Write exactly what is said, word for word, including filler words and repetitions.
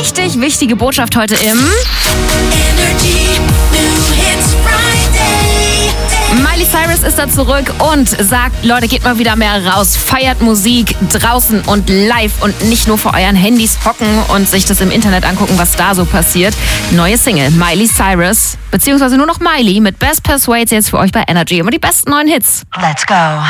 richtig wichtige Botschaft heute im Energy New Hits Friday. Miley Cyrus ist da zurück und sagt, Leute, geht mal wieder mehr raus, feiert Musik draußen und live und nicht nur vor euren Handys hocken und sich das im Internet angucken, was da so passiert. Neue Single, Miley Cyrus, beziehungsweise nur noch Miley mit Best Persuades jetzt für euch bei Energy. Immer die besten neuen Hits. Let's go.